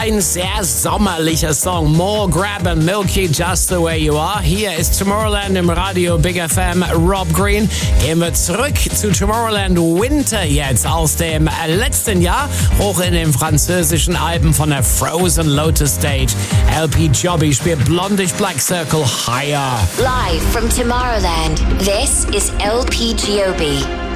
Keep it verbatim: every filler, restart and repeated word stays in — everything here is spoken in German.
ein sehr sommerlicher Song. More Grab and Milky, Just the Way You Are. Hier ist Tomorrowland im Radio Big F M. Rob Green. Gehen wir zurück zu Tomorrowland Winter jetzt aus dem letzten Jahr. Hoch in den französischen Alpen von der Frozen Lotus Stage. L P Giobbi spielt Blondish Black Circle Higher. Live from Tomorrowland, this is L P Giobbi.